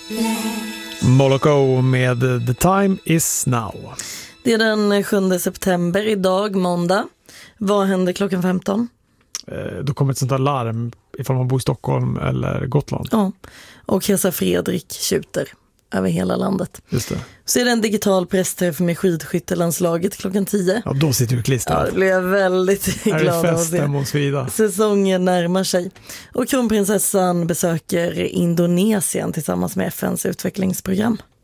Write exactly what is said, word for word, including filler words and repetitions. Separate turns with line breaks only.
Moloko med The Time Is Now.
Det är den sjunde september idag, måndag. Vad händer klockan femton?
Eh, då kommer ett sånt här larm ifall man bor i Stockholm eller Gotland.
Ja, och Kesa Fredrik tjuter över hela landet.
Just det.
Så är det en digital pressträff med skidskyttelandslaget klockan tio.
Ja, då sitter du klistrad.
Ja, det blir jag väldigt glad av.
Är det fest hemma hos Vida?
Säsongen närmar sig. Och kronprinsessan besöker Indonesien tillsammans med F N:s utvecklingsprogram.